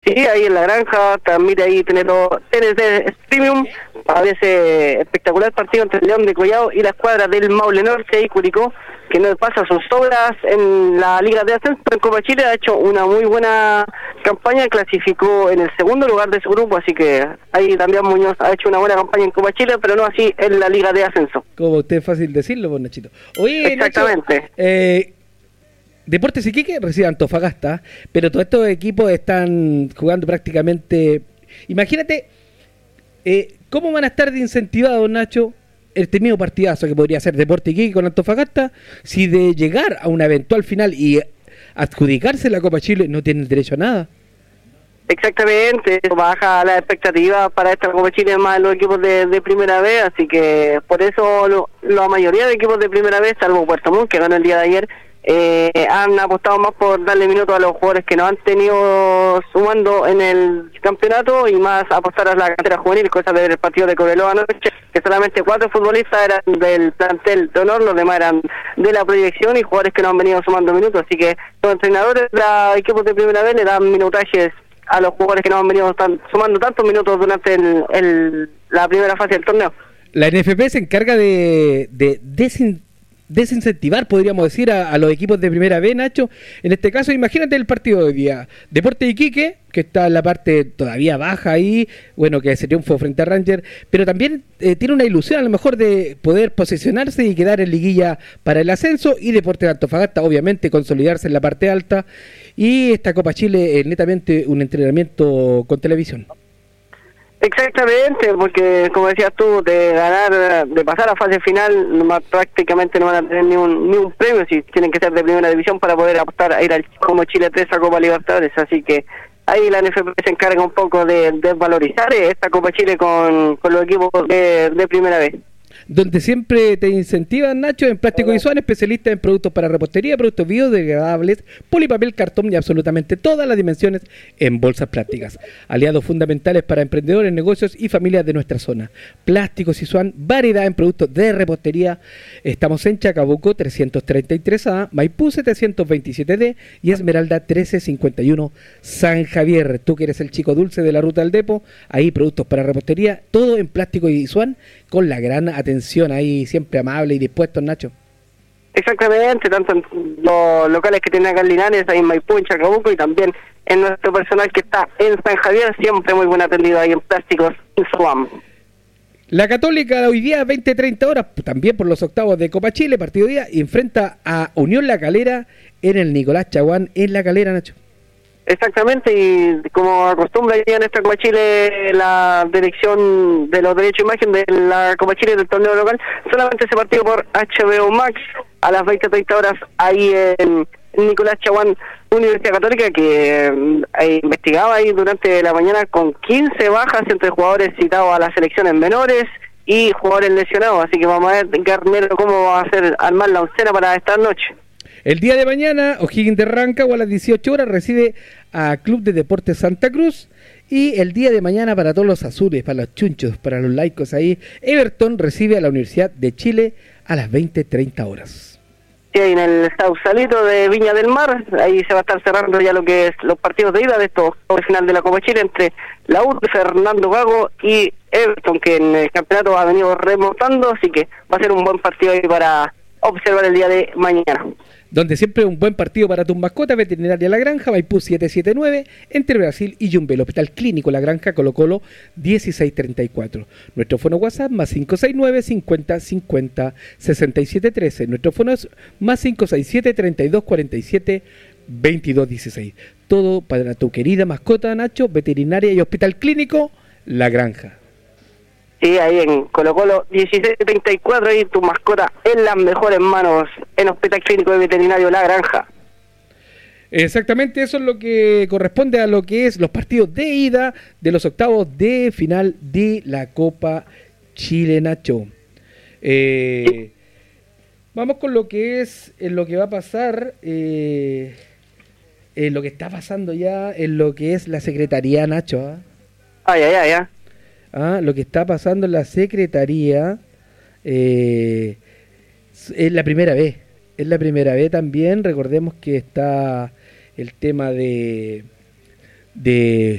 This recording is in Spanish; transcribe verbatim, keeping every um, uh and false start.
Sí, ahí en la granja, transmite ahí T N T Premium, a veces espectacular partido entre el León de Collao y la escuadra del Maule Norte y Curicó, que no pasa sus obras en la Liga de Ascenso. En Copa Chile ha hecho una muy buena campaña, clasificó en el segundo lugar de su grupo, así que ahí también Muñoz ha hecho una buena campaña en Copa Chile, pero no así en la Liga de Ascenso. Como usted es fácil decirlo, pues, Nachito. Oye, exactamente. Nacho, eh, Deportes Iquique recibe Antofagasta, pero todos estos equipos están jugando prácticamente... Imagínate, eh, ¿cómo van a estar de incentivados, Nacho, este mismo partidazo que podría ser Deportes Iquique con Antofagasta, si de llegar a una eventual final y adjudicarse la Copa Chile no tienen derecho a nada? Exactamente, baja la expectativa para esta Copa Chile más en los equipos de, de primera vez, así que por eso lo, la mayoría de equipos de primera vez, salvo Puerto Montt, que ganó el día de ayer, Eh, han apostado más por darle minutos a los jugadores que nos han tenido sumando en el campeonato y más apostar a la cantera juvenil, cosa del partido de Cobreloa anoche, que solamente cuatro futbolistas eran del plantel de honor, los demás eran de la proyección y jugadores que no han venido sumando minutos, así que los entrenadores de los equipos de primera vez le dan minutajes a los jugadores que no han venido tan, sumando tantos minutos durante el, el, la primera fase del torneo. La N F P se encarga de, de desin desincentivar, podríamos decir, a, a los equipos de primera B, Nacho. En este caso, imagínate el partido de hoy día. Deportes Iquique, que está en la parte todavía baja ahí, bueno, que se triunfó frente a Ranger, pero también eh, tiene una ilusión a lo mejor de poder posicionarse y quedar en liguilla para el ascenso, y Deportes de Antofagasta, obviamente, consolidarse en la parte alta, y esta Copa Chile es netamente un entrenamiento con televisión. Exactamente, porque como decías tú, de ganar, de pasar a fase final, más prácticamente no van a tener ni un, ni un premio, si tienen que ser de primera división para poder apostar a ir al como Chile tres a Copa Libertadores, así que ahí la N F P se encarga un poco de desvalorizar esta Copa Chile con, con los equipos de, de primera vez. Donde siempre te incentivan, Nacho, en Plástico Visual, especialista en productos para repostería, productos biodegradables, polipapel, cartón y absolutamente todas las dimensiones en bolsas plásticas. Aliados fundamentales para emprendedores, negocios y familias de nuestra zona. Plásticos Visual, variedad en productos de repostería. Estamos en Chacabuco trescientos treinta y tres A, Maipú setecientos veintisiete D y Esmeralda trece cincuenta y uno San Javier. Tú que eres el chico dulce de la ruta del Depo, ahí productos para repostería, todo en Plástico Visual, con la gran atención ahí, siempre amable y dispuesto, Nacho. Exactamente, tanto en los locales que tiene acá en Linares, ahí en Maipú, en Chacabuco, y también en nuestro personal que está en San Javier, siempre muy buen atendido ahí en Plásticos Visual. La Católica hoy día veinte treinta horas, también por los octavos de Copa Chile, partido día, enfrenta a Unión La Calera en el Nicolás Chaguán en La Calera, Nacho. Exactamente, y como acostumbra ya en esta Copa Chile la dirección de los derechos de imagen de la Copa Chile del torneo local, solamente ese partido por H B O Max a las veinte treinta horas ahí en Nicolás Chaguán, Universidad Católica, que eh, investigaba ahí durante la mañana con quince bajas entre jugadores citados a las selecciones menores y jugadores lesionados, así que vamos a ver, Garnero, cómo va a hacer armar la oncena para esta noche. El día de mañana, O'Higgins de Rancagua a las dieciocho horas recibe a Club de Deportes Santa Cruz, y el día de mañana para todos los azules, para los chunchos, para los laicos ahí, Everton recibe a la Universidad de Chile a las veinte treinta horas. Sí, en el Sausalito de Viña del Mar, ahí se va a estar cerrando ya lo que es los partidos de ida de estos de final de la Copa Chile entre la U de Fernando Gago y Everton, que en el campeonato ha venido remontando, así que va a ser un buen partido ahí para observar el día de mañana. Donde siempre un buen partido para tus mascotas, Veterinaria La Granja, Maipú setecientos setenta y nueve, entre Brasil y Yumbel, Hospital Clínico La Granja, Colo Colo dieciséis treinta y cuatro. Nuestro fono WhatsApp más cinco seis nueve, cincuenta, cincuenta, sesenta y siete trece. Nuestro fono es más cinco seis siete, treinta y dos cuarenta y siete, veintidós dieciséis. Todo para tu querida mascota, Nacho, Veterinaria y Hospital Clínico La Granja. Sí, ahí en Colo Colo dieciséis treinta y cuatro, y tu mascota en las mejores manos en Hospital Clínico de Veterinario La Granja. Exactamente, eso es lo que corresponde a lo que es los partidos de ida de los octavos de final de la Copa Chile, Nacho. Eh, sí. Vamos con lo que es en lo que va a pasar, eh, en lo que está pasando ya en lo que es la Secretaría, Nacho. ¿eh? Ay, ay, ay, ay. Ah, lo que está pasando en la Secretaría eh, es la primera vez, es la primera vez también. Recordemos que está el tema de de